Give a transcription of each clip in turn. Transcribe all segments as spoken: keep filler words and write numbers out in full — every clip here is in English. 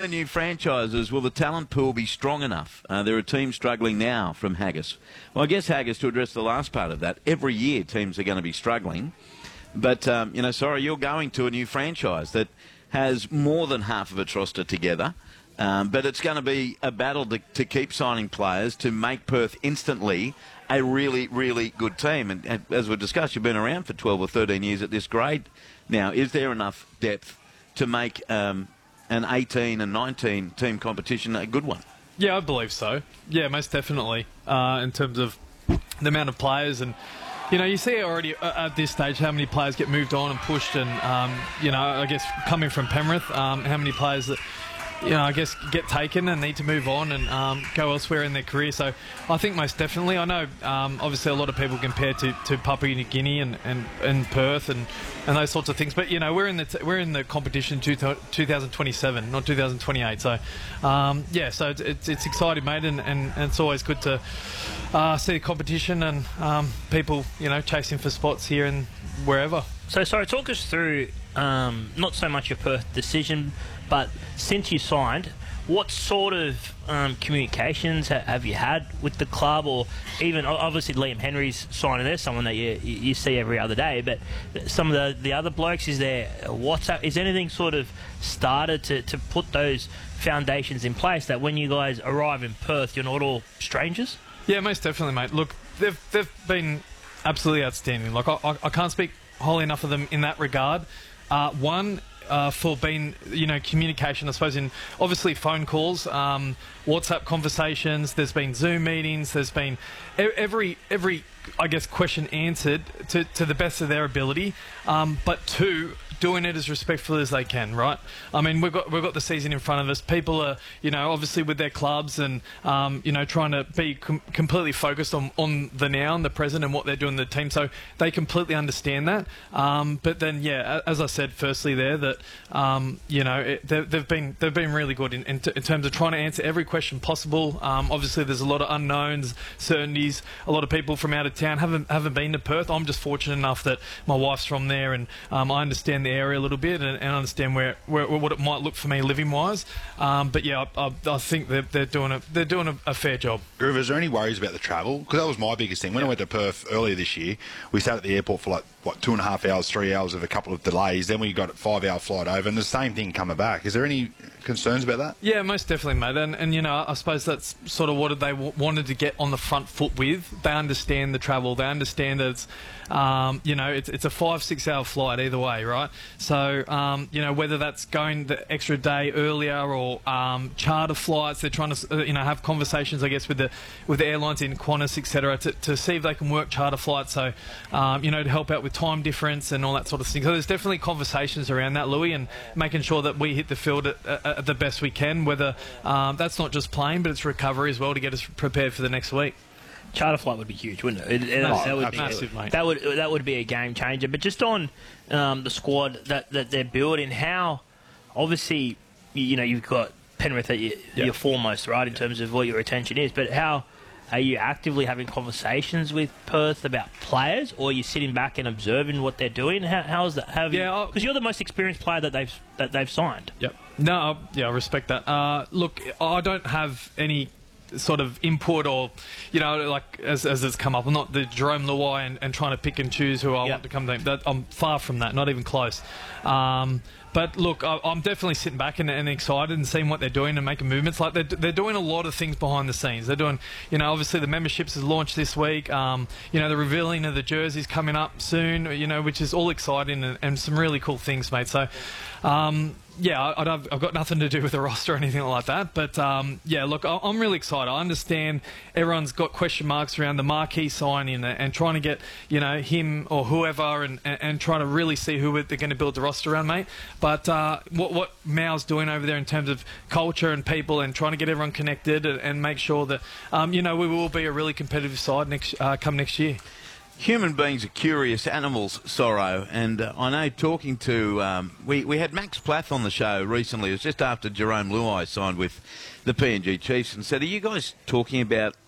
the new franchises, will the talent pool be strong enough? Uh, there are teams struggling now from Haggis. Well, I guess Haggis, to address the last part of that, every year teams are going to be struggling. But, um, you know, sorry, you're going to a new franchise that has more than half of its roster together. Um, but it's going to be a battle to, to keep signing players to make Perth instantly a really, really good team. And, and as we've discussed, you've been around for twelve or thirteen years at this grade now. Is there enough depth to make um, an eighteen and nineteen team competition a good one? Yeah, I believe so. Yeah, most definitely. Uh, in terms of the amount of players, and you know, you see already at this stage how many players get moved on and pushed, and um, you know, I guess coming from Penrith, um, how many players that, you know, I guess get taken and need to move on and um, go elsewhere in their career. So I think most definitely. I know um, obviously a lot of people compare to, to Papua New Guinea and, and, and Perth and, and those sorts of things. But you know, we're in the t we're in the competition two thousand twenty-seven, not two thousand twenty-eight. So um, yeah, so it's, it's, it's exciting, mate, and, and, and it's always good to uh, see the competition and um, people, you know, chasing for spots here and wherever. So sorry, talk us through um, not so much your Perth decision, but since you signed, what sort of um, communications ha have you had with the club, or even obviously Liam Henry's signing there, someone that you you see every other day, but some of the the other blokes, is there WhatsApp? Is anything sort of started to to put those foundations in place that when you guys arrive in Perth, you're not all strangers? Yeah, most definitely, mate. Look, they've they've been absolutely outstanding. Like I I, I can't speak highly enough of them in that regard. Uh, one. Uh, for being, you know, communication, I suppose, in obviously phone calls, um, WhatsApp conversations, there's been Zoom meetings, there's been every, every I guess, question answered to, to the best of their ability, um, but two, doing it as respectfully as they can, right? I mean, we've got we've got the season in front of us. People are, you know, obviously with their clubs and, um, you know, trying to be com completely focused on, on the now and the present and what they're doing in the team. So they completely understand that. Um, but then, yeah, as I said, firstly there, that, um, you know, it, they've been they've been really good in, in, in terms of trying to answer every question possible. Um, obviously, there's a lot of unknowns, certainties. A lot of people from out of town haven't haven't been to Perth. I'm just fortunate enough that my wife's from there, and um, I understand the area a little bit and, and understand where, where what it might look for me living wise. Um, but yeah, I, I, I think they're, they're doing a they're doing a, a fair job. Groove, is there any worries about the travel? Because that was my biggest thing. When yeah. I went to Perth earlier this year, we sat at the airport for like what two and a half hours, three hours of a couple of delays. Then we got a five-hour flight over, and the same thing coming back. Is there any concerns about that? Yeah, most definitely, mate. And, and you know, I suppose that's sort of what they w wanted to get on the front foot with. They understand the travel. They understand that it's, um, you know, it's, it's a five, six-hour flight either way, right? So, um, you know, whether that's going the extra day earlier or um, charter flights, they're trying to, uh, you know, have conversations, I guess, with the with the airlines in Qantas, et cetera, to, to see if they can work charter flights. So, um, you know, to help out with time difference and all that sort of thing. So there's definitely conversations around that, Louis, and making sure that we hit the field at, at, at the best we can, whether um, that's not just playing, but it's recovery as well to get us prepared for the next week. Charter flight would be huge, wouldn't it? it, it no, that would be massive, mate. That would that would be a game changer. But just on um, the squad that that they're building, how obviously you know you've got Penrith at your, yep. your foremost, right, in yep. terms of what your attention is. But how are you actively having conversations with Perth about players, or are you sitting back and observing what they're doing? How how is that? How yeah, because you're the most experienced player that they've that they've signed. Yep. No, yeah, I respect that. Uh, look, I don't have any sort of input or, you know, like as, as it's come up. I'm not the Jerome Luai and, and trying to pick and choose who I yep. want to come to. That, I'm far from that, not even close. Um, but look, I, I'm definitely sitting back and, and excited and seeing what they're doing and making movements. Like they're, they're doing a lot of things behind the scenes. They're doing, you know, obviously the memberships is launched this week. Um, you know, the revealing of the jerseys coming up soon, you know, which is all exciting and, and some really cool things, mate. So, um, yeah, I, I've, I've got nothing to do with the roster or anything like that. But, um, yeah, look, I, I'm really excited. I understand everyone's got question marks around the marquee signing and, and trying to get, you know, him or whoever and, and, and trying to really see who they're going to build the roster around, mate. But uh, what, what Mao's doing over there in terms of culture and people and trying to get everyone connected and, and make sure that, um, you know, we will be a really competitive side next uh, come next year. Human beings are curious animals, Sorrow, and uh, I know talking to, um, we, we had Max Plath on the show recently. It was just after Jerome Luai signed with the P N G Chiefs, and said, are you guys talking about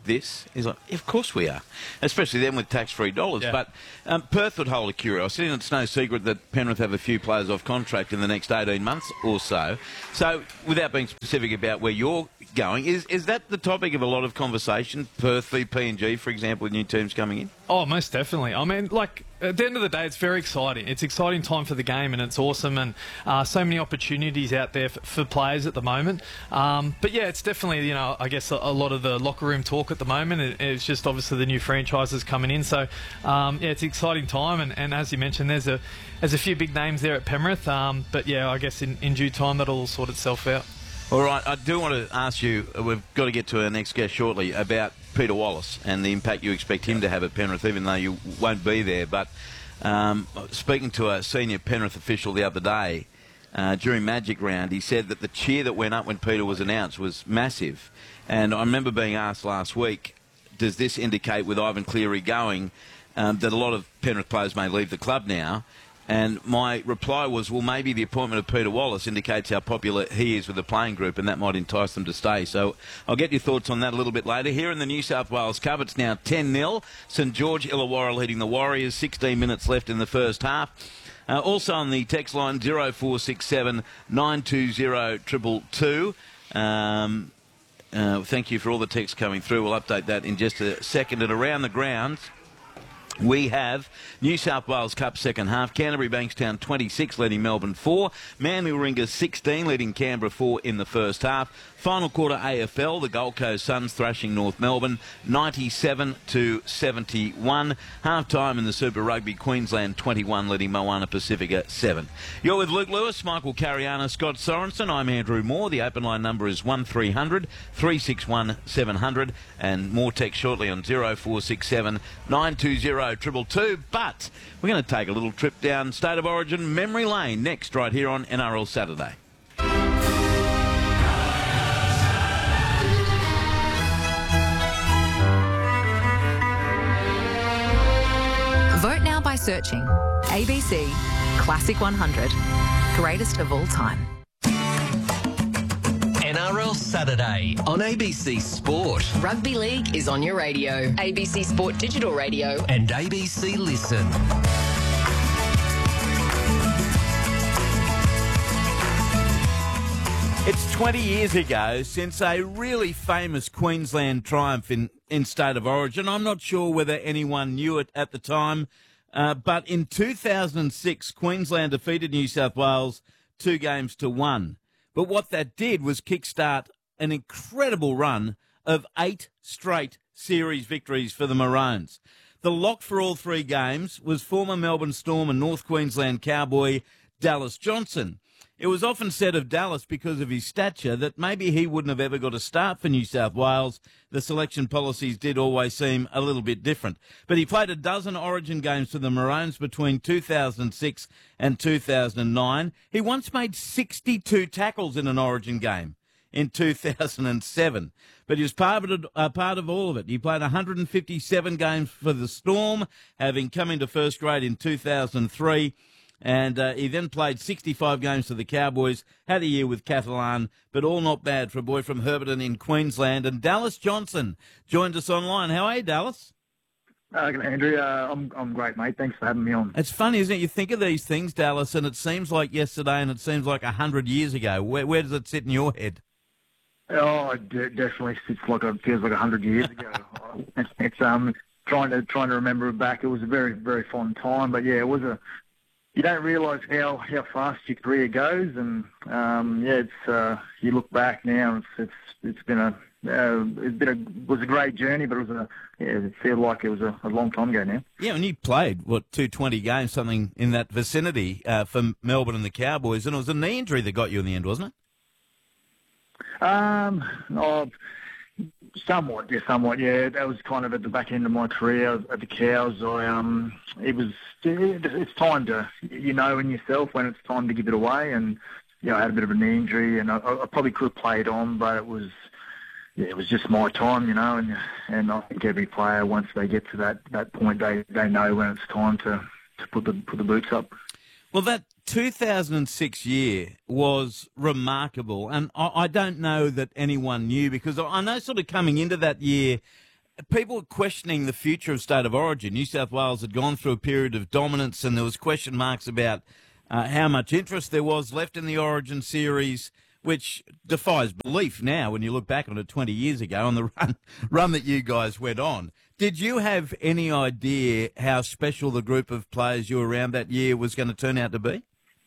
this? He's like, of course we are, especially then with tax-free dollars. Yeah. But um, Perth would hold a curiosity, and it's no secret that Penrith have a few players off contract in the next eighteen months or so. So, without being specific about where you're going, is is that the topic of a lot of conversation? Perth v P N G, for example, with new teams coming in? Oh, most definitely. I mean, like, at the end of the day, it's very exciting. It's exciting time for the game, and it's awesome, and uh, so many opportunities out there for, for players at the moment. Um, but yeah, it's definitely, you know, I guess a, a lot of the locker room talk at the moment. It, it's just obviously the new franchises coming in. So, um, yeah, it's an exciting time, and, and as you mentioned, there's a there's a few big names there at Penrith. Um, but yeah, I guess in, in due time, that'll all sort itself out. All right, I do want to ask you, we've got to get to our next guest shortly, about Peter Wallace and the impact you expect him to have at Penrith, even though you won't be there. But um, speaking to a senior Penrith official the other day, uh, during Magic Round, he said that the cheer that went up when Peter was announced was massive. And I remember being asked last week, does this indicate with Ivan Cleary going um, that a lot of Penrith players may leave the club now? And my reply was, well, maybe the appointment of Peter Wallace indicates how popular he is with the playing group, and that might entice them to stay. So I'll get your thoughts on that a little bit later. Here in the New South Wales Cup, it's now ten nil. St George Illawarra leading the Warriors. sixteen minutes left in the first half. Uh, also on the text line, zero four six seven nine two zero two two two. Um, uh, thank you for all the texts coming through. We'll update that in just a second. And around the grounds, we have New South Wales Cup second half. Canterbury Bankstown twenty-six leading Melbourne four. Manly Warringah sixteen leading Canberra four in the first half. Final quarter A F L, the Gold Coast Suns thrashing North Melbourne ninety-seven to seventy-one. Half time in the Super Rugby, Queensland twenty-one leading Moana Pacifica seven. You're with Luke Lewis, Michael Cariana, Scott Sorensen. I'm Andrew Moore. The open line number is one three hundred three six one seven hundred, and more text shortly on zero four six seven nine two zero two two two. But we're going to take a little trip down State of Origin memory lane next, right here on N R L Saturday. Vote now by searching A B C Classic one hundred, greatest of all time. N R L Saturday on A B C Sport Rugby League is on your radio. A B C Sport Digital Radio. and A B C Listen. It's twenty years ago since a really famous Queensland triumph in, in State of Origin. I'm not sure whether anyone knew it at the time, uh, but in two thousand six, Queensland defeated New South Wales two games to one. But what that did was kickstart an incredible run of eight straight series victories for the Maroons. The lock for all three games was former Melbourne Storm and North Queensland Cowboy Dallas Johnson. It was often said of Dallas, because of his stature, that maybe he wouldn't have ever got a start for New South Wales. The selection policies did always seem a little bit different. But he played a dozen Origin games for the Maroons between two thousand six and two thousand nine. He once made sixty-two tackles in an Origin game in two thousand seven. But he was part of, it, uh, part of all of it. He played one hundred fifty-seven games for the Storm, having come into first grade in two thousand three. And uh, he then played sixty-five games for the Cowboys, had a year with Catalan, but all not bad for a boy from Herberton in Queensland. And Dallas Johnson joined us online. How are you, Dallas? Uh, Andrew, uh, I'm I'm great, mate. Thanks for having me on. It's funny, isn't it? You think of these things, Dallas, and it seems like yesterday and it seems like a hundred years ago. Where, where does it sit in your head? Oh, it de- definitely sits like it feels like a hundred years ago. it's, it's um trying to trying to remember it back. It was a very very fun time, but yeah, it was a. You don't realise how, how fast your career goes, and um, yeah, it's uh, you look back now, it's it's it's been a uh, it's been a was a great journey, but it was a yeah, it feels like it was a, a long time ago now. Yeah, and you played what two twenty games, something in that vicinity uh, for Melbourne and the Cowboys, and it was a knee injury that got you in the end, wasn't it? Um, oh, somewhat, yeah, somewhat, yeah. That was kind of at the back end of my career at the Cows. I um, it was it's time to you know in yourself when it's time to give it away, and you know I had a bit of a knee injury, and I, I probably could have played on, but it was yeah, it was just my time, you know, and and I think every player once they get to that, that point, they, they know when it's time to, to put the put the boots up. Well, that two thousand six year was remarkable, and I, I don't know that anyone knew, because I know sort of coming into that year, people were questioning the future of State of Origin. New South Wales had gone through a period of dominance, and there was question marks about uh, how much interest there was left in the Origin series, which defies belief now when you look back on it twenty years ago on the run, run that you guys went on. Did you have any idea how special the group of players you were around that year was going to turn out to be?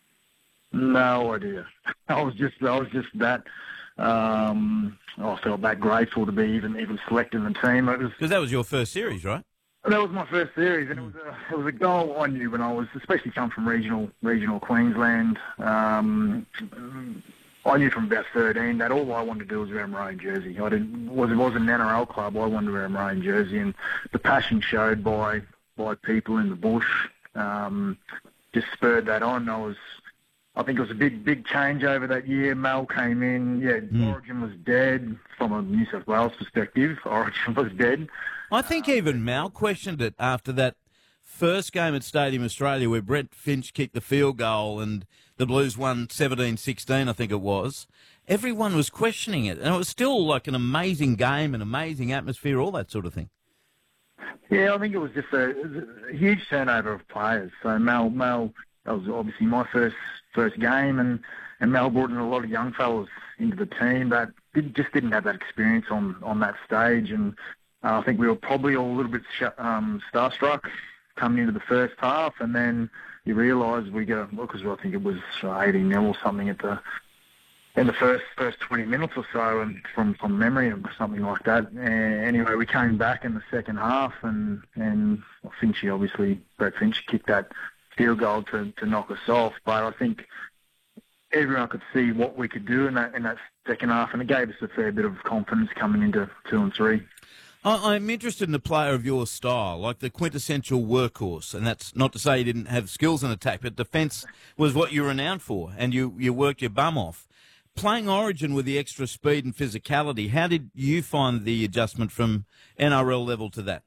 No idea. I was just, I was just that. Um, I felt that grateful to be even even selected in the team. It was because that was your first series, right? That was my first series, and it was a it was a goal I knew when I was, especially come from regional regional Queensland. Um, I knew from about thirteen that all I wanted to do was wear a maroon jersey. I didn't was it wasn't an N R L club. I wanted to wear a maroon jersey, and the passion showed by by people in the bush um, just spurred that on. I was. I think it was a big, big change over that year. Mel came in. Yeah, mm. Origin was dead from a New South Wales perspective. Origin was dead. I think even Mal questioned it after that first game at Stadium Australia where Brett Finch kicked the field goal and the Blues won seventeen sixteen, I think it was. Everyone was questioning it. And it was still like an amazing game, an amazing atmosphere, all that sort of thing. Yeah, I think it was just a, it was a huge turnover of players. So Mel, Mel, that was obviously my first first game, and, and Mel brought in a lot of young fellas into the team that did, just didn't have that experience on, on that stage, and uh, I think we were probably all a little bit sh- um, starstruck coming into the first half, and then you realise we go, because well, I think it was eighty nil or something at the in the first first twenty minutes or so, and from, from memory or something like that. Uh, anyway, we came back in the second half, and and well, Finchie obviously Brett Finch kicked that field goal to, to knock us off, but I think everyone could see what we could do in that in that second half, and it gave us a fair bit of confidence coming into two and three. I'm interested in a player of your style, like the quintessential workhorse, and that's not to say you didn't have skills in attack, but defence was what you were renowned for, and you, you worked your bum off. Playing Origin with the extra speed and physicality, how did you find the adjustment from N R L level to that?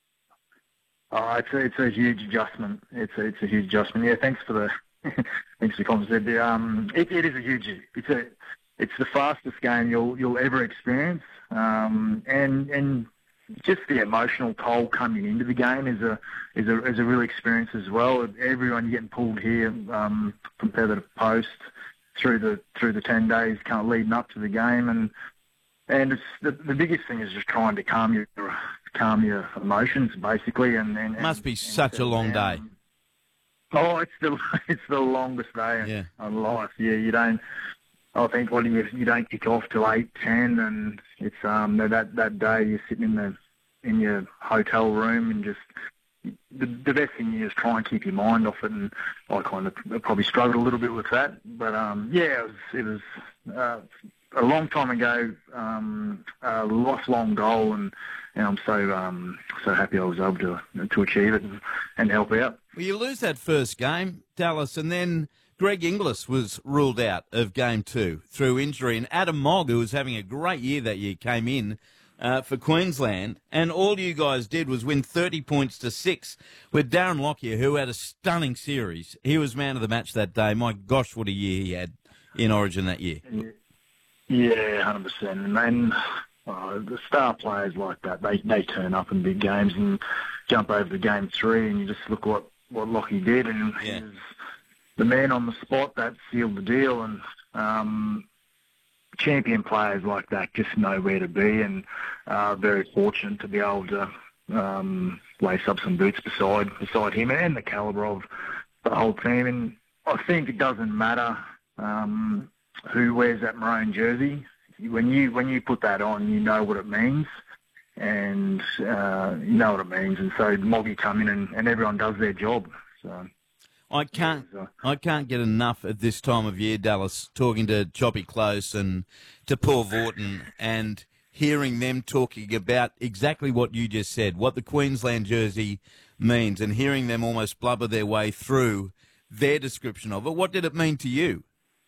Oh, it's a, it's a huge adjustment. It's a, it's a huge adjustment. Yeah, thanks for the thanks for the comments. Um, it, it is a huge. It's a it's the fastest game you'll you'll ever experience, um, and and just the emotional toll coming into the game is a is a is a real experience as well. Everyone getting pulled here um, from feather to post through the through the ten days kind of leading up to the game, and and it's the, the biggest thing is just trying to calm your calm your emotions basically. And, and must be and, such and a long down. day. Oh, it's the it's the longest day yeah. of life. Yeah, you don't. I think when you you don't kick off till eight ten, and it's um that that day you're sitting in the in your hotel room and just the the best thing is try and keep your mind off it. And I kind of probably struggled a little bit with that, but um yeah, it was it was uh, a long time ago, um, a lifelong goal, and, and I'm so um so happy I was able to to achieve it and, and help out. Well, you lose that first game, Dallas, and then Greg Inglis was ruled out of game two through injury, and Adam Mogg, who was having a great year that year, came in uh, for Queensland, and all you guys did was win thirty points to six with Darren Lockyer, who had a stunning series. He was man of the match that day. My gosh, what a year he had in Origin that year. Yeah, one hundred percent. And then uh, the star players like that, they, they turn up in big games and jump over to game three, and you just look what, what Lockie did, and yeah. he was the man on the spot that sealed the deal. And um, champion players like that just know where to be, and uh, very fortunate to be able to um, lace up some boots beside beside him and the calibre of the whole team. And I think it doesn't matter um, who wears that maroon jersey. When you when you put that on, you know what it means, and uh, you know what it means. And so Moggy come in, and, and everyone does their job. So I can't I can't get enough at this time of year, Dallas, talking to Choppy Close and to Paul Vorton and hearing them talking about exactly what you just said, what the Queensland jersey means, and hearing them almost blubber their way through their description of it. What did it mean to you?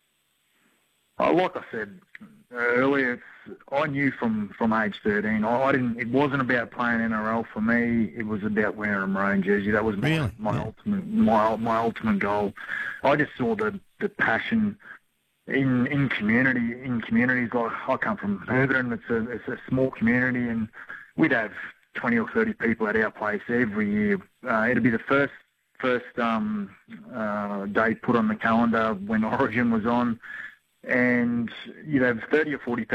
Oh, like I said earlier, it's, I knew from, from age thirteen. I, I didn't. It wasn't about playing N R L for me. It was about wearing a maroon jersey. That was my, really? my yeah. ultimate my my ultimate goal. I just saw the, the passion in in community in communities. Like I come from Herberton. It's a it's a small community, and we'd have twenty or thirty people at our place every year. Uh, it'll be the first first um, uh, day put on the calendar when Origin was on, and you'd have thirty or forty